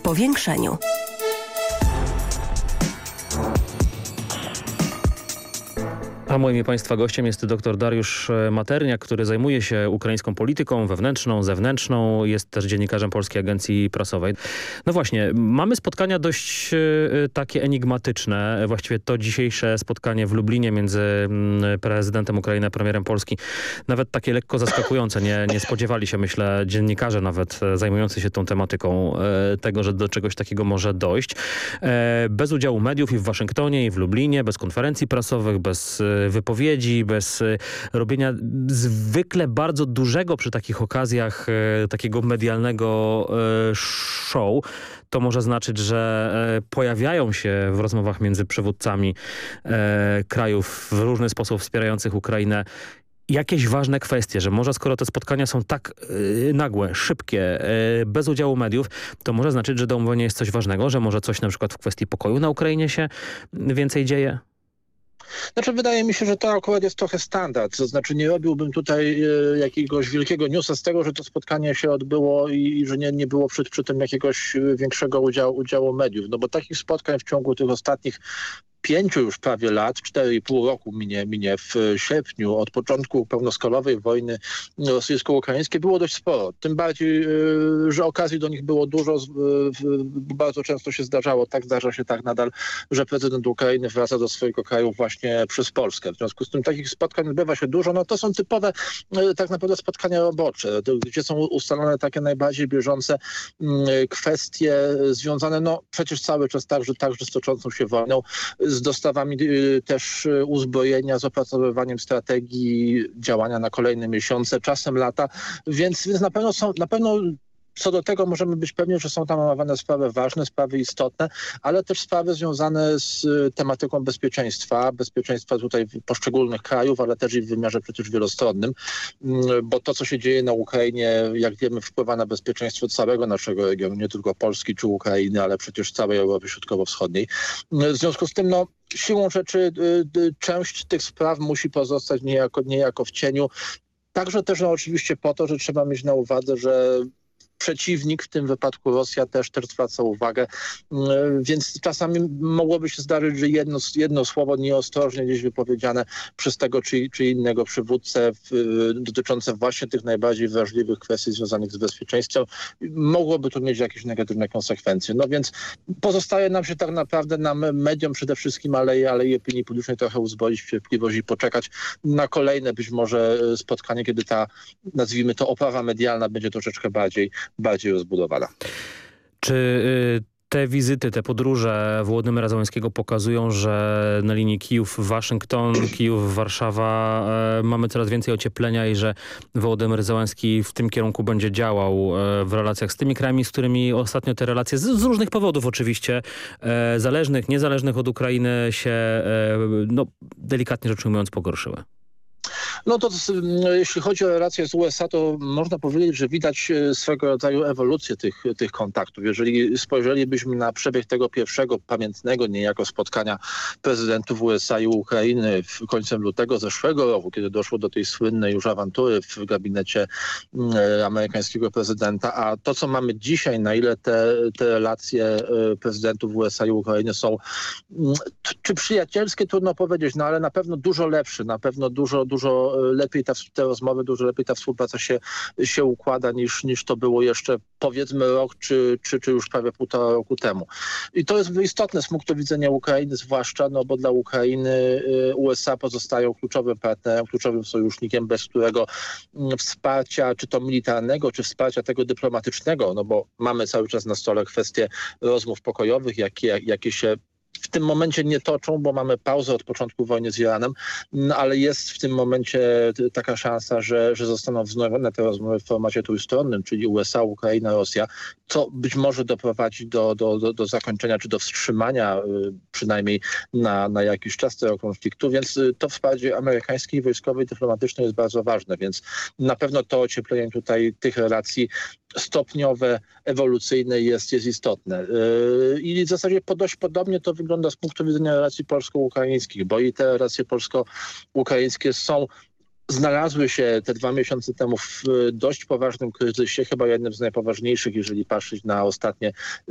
powiększeniu. A moim i Państwa gościem jest dr Dariusz Materniak, który zajmuje się ukraińską polityką wewnętrzną, zewnętrzną. Jest też dziennikarzem Polskiej Agencji Prasowej. No właśnie, mamy spotkania dość takie enigmatyczne. Właściwie to dzisiejsze spotkanie w Lublinie między prezydentem Ukrainy a premierem Polski. Nawet takie lekko zaskakujące. Nie spodziewali się, myślę, dziennikarze nawet zajmujący się tą tematyką tego, że do czegoś takiego może dojść. Bez udziału mediów i w Waszyngtonie, i w Lublinie, bez konferencji prasowych, bez wypowiedzi, bez robienia zwykle bardzo dużego przy takich okazjach takiego medialnego show. To może znaczyć, że pojawiają się w rozmowach między przywódcami krajów w różny sposób wspierających Ukrainę jakieś ważne kwestie, że może skoro te spotkania są tak nagłe, szybkie, bez udziału mediów, to może znaczyć, że do omówienia jest coś ważnego, że może coś na przykład w kwestii pokoju na Ukrainie się więcej dzieje? Znaczy wydaje mi się, że to akurat jest trochę standard. To znaczy nie robiłbym tutaj jakiegoś wielkiego newsa z tego, że to spotkanie się odbyło i że nie było przy tym jakiegoś większego udziału mediów. No bo takich spotkań w ciągu tych ostatnich 5 już prawie lat, 4,5 roku minie w sierpniu, od początku pełnoskalowej wojny rosyjsko-ukraińskiej było dość sporo. Tym bardziej, że okazji do nich było dużo. Bardzo często się zdarzało, zdarza się tak nadal, że prezydent Ukrainy wraca do swojego kraju właśnie przez Polskę. W związku z tym takich spotkań odbywa się dużo. No to są typowe tak naprawdę spotkania robocze, gdzie są ustalone takie najbardziej bieżące kwestie związane, no przecież cały czas także z toczącą się wojną, z dostawami też uzbrojenia, z opracowywaniem strategii działania na kolejne miesiące, czasem lata, więc na pewno co do tego możemy być pewni, że są tam omawiane sprawy ważne, sprawy istotne, ale też sprawy związane z tematyką bezpieczeństwa tutaj poszczególnych krajów, ale też i w wymiarze przecież wielostronnym, bo to, co się dzieje na Ukrainie, jak wiemy, wpływa na bezpieczeństwo całego naszego regionu, nie tylko Polski czy Ukrainy, ale przecież całej Europy Środkowo-Wschodniej. W związku z tym, siłą rzeczy część tych spraw musi pozostać niejako w cieniu. Także też oczywiście po to, że trzeba mieć na uwadze, że przeciwnik, w tym wypadku Rosja, też zwraca uwagę, więc czasami mogłoby się zdarzyć, że jedno słowo nieostrożnie gdzieś wypowiedziane przez tego czy innego przywódcę dotyczące właśnie tych najbardziej wrażliwych kwestii związanych z bezpieczeństwem mogłoby tu mieć jakieś negatywne konsekwencje. No więc pozostaje nam się tak naprawdę, nam mediom przede wszystkim, ale i opinii publicznej trochę uzbroić w cierpliwość i poczekać na kolejne być może spotkanie, kiedy ta, nazwijmy to, oprawa medialna będzie troszeczkę bardziej rozbudowana. Czy te wizyty, te podróże Wołodymyra Zełenskiego pokazują, że na linii Kijów-Waszyngton, Kijów-Warszawa mamy coraz więcej ocieplenia i że Wołodymyr Zełenski w tym kierunku będzie działał w relacjach z tymi krajami, z którymi ostatnio te relacje z różnych powodów oczywiście, zależnych, niezależnych od Ukrainy się, delikatnie rzecz ujmując, pogorszyły? No to jeśli chodzi o relacje z USA, to można powiedzieć, że widać swego rodzaju ewolucję tych kontaktów. Jeżeli spojrzelibyśmy na przebieg tego pierwszego pamiętnego niejako spotkania prezydentów USA i Ukrainy w końcem lutego zeszłego roku, kiedy doszło do tej słynnej już awantury w gabinecie amerykańskiego prezydenta, a to, co mamy dzisiaj, na ile te relacje prezydentów USA i Ukrainy są czy przyjacielskie, trudno powiedzieć, ale na pewno dużo lepsze, na pewno dużo lepiej te rozmowy, dużo lepiej ta współpraca się układa niż to było jeszcze powiedzmy rok czy już prawie 1,5 roku temu. I to jest istotne z punktu widzenia Ukrainy zwłaszcza, bo dla Ukrainy USA pozostają kluczowym partnerem, kluczowym sojusznikiem, bez którego wsparcia czy to militarnego, czy wsparcia tego dyplomatycznego, bo mamy cały czas na stole kwestie rozmów pokojowych, jakie się w tym momencie nie toczą, bo mamy pauzę od początku wojny z Iranem, ale jest w tym momencie taka szansa, że zostaną wznowione te rozmowy w formacie trójstronnym, czyli USA, Ukraina, Rosja, co być może doprowadzi do zakończenia czy do wstrzymania przynajmniej na jakiś czas tego konfliktu, więc to wsparcie amerykańskie, wojskowe i dyplomatyczne jest bardzo ważne, więc na pewno to ocieplenie tutaj tych relacji stopniowe, ewolucyjne jest istotne. I w zasadzie dość podobnie to wygląda z punktu widzenia relacji polsko-ukraińskich, bo i te relacje polsko-ukraińskie znalazły się te 2 miesiące temu w dość poważnym kryzysie, chyba jednym z najpoważniejszych, jeżeli patrzeć na ostatnie